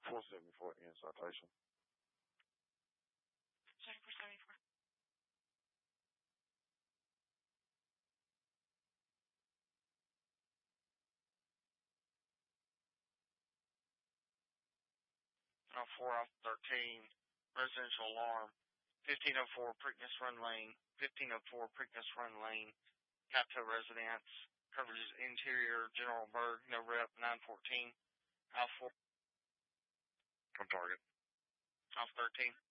474 in citation. 74. Oh, 4 off 13, residential alarm, 1504 Preakness Run Lane, 1504 Preakness Run Lane, Capto residence, coverages interior, General Berg, no rep, 914, Alpha 4. On target. Off 13.